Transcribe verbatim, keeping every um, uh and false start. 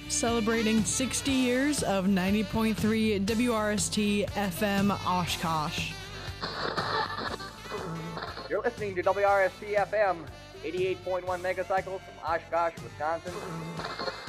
Celebrating sixty years of ninety point three W R S T F M Oshkosh. You're listening to W R S T F M, eighty-eight point one megacycles from Oshkosh, Wisconsin.